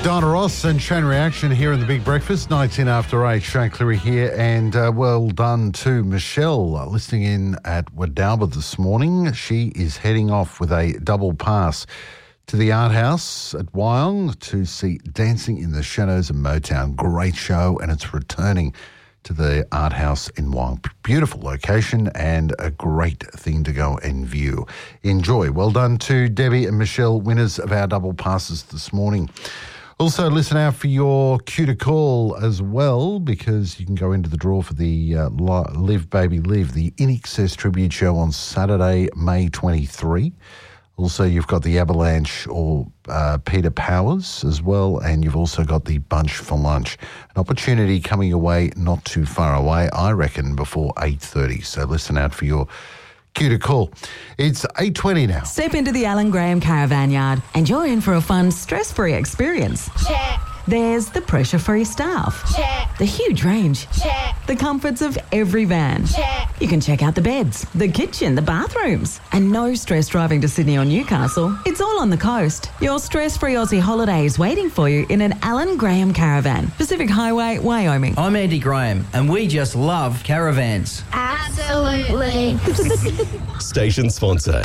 Donna Ross and Chain Reaction here in the Big Breakfast, 19 after 8. Shane Cleary here, and well done to Michelle listening in at Wadalba this morning. She is heading off with a double pass to the Art House at Wyong to see Dancing in the Shadows of Motown. Great show, and it's returning to the Art House in Wyong. Beautiful location and a great thing to go and view. Enjoy. Well done to Debbie and Michelle, winners of our double passes this morning. Also, listen out for your cue to call as well, because you can go into the draw for the Live Baby Live, the INXS tribute show on Saturday, May 23. Also, you've got the Avalanche or Peter Powers as well, and you've also got the Bunch for Lunch. An opportunity coming your way not too far away, I reckon, before 8:30. So listen out for your cue to call. It's 8:20 now. Step into the Alan Graham Caravan Yard and you're in for a fun, stress-free experience. Check. There's the pressure-free staff. Check. The huge range. Check. The comforts of every van. Check. You can check out the beds, the kitchen, the bathrooms. And no stress driving to Sydney or Newcastle. It's all on the coast. Your stress-free Aussie holiday is waiting for you in an Alan Graham Caravan. Pacific Highway, Wyoming. I'm Andy Graham, and we just love caravans. Absolutely. Station sponsor.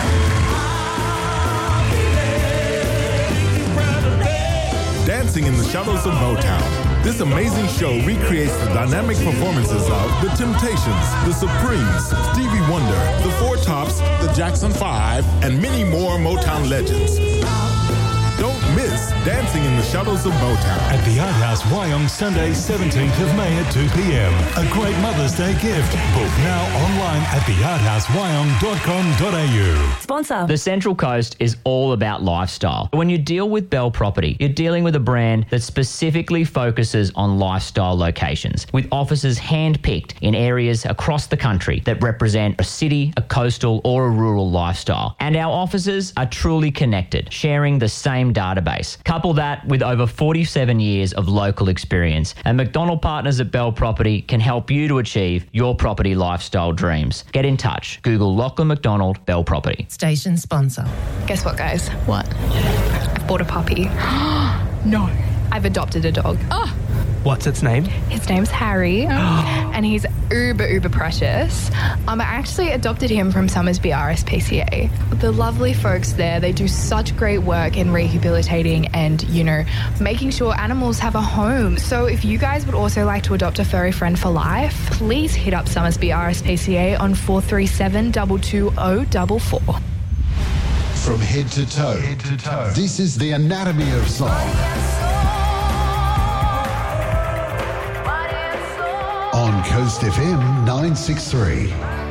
Dancing in the Shadows of Motown. This amazing show recreates the dynamic performances of The Temptations, The Supremes, Stevie Wonder, The Four Tops, The Jackson 5, and many more Motown legends. Don't miss Dancing in the Shadows of Motown. At the Art House, Wyong, Sunday, 17th of May at 2 p.m. A great Mother's Day gift. Book now online at thearthousewyong.com.au. Sponsor. The Central Coast is all about lifestyle. When you deal with Bell Property, you're dealing with a brand that specifically focuses on lifestyle locations, with offices hand-picked in areas across the country that represent a city, a coastal, or a rural lifestyle. And our offices are truly connected, sharing the same database. Couple that with over 47 years of local experience, and McDonald Partners at Bell Property can help you to achieve your property lifestyle dreams. Get in touch. Google Lachlan McDonald Bell Property. Station sponsor. Guess what, guys? What? I've bought a puppy. No. I've adopted a dog. Oh. What's its name? His name's Harry, and he's uber precious. I actually adopted him from Summersby RSPCA. The lovely folks there, they do such great work in rehabilitating and, making sure animals have a home. So if you guys would also like to adopt a furry friend for life, please hit up Summersby RSPCA on 437 22044. From head to toe, this is the anatomy of song. On Coast FM 963.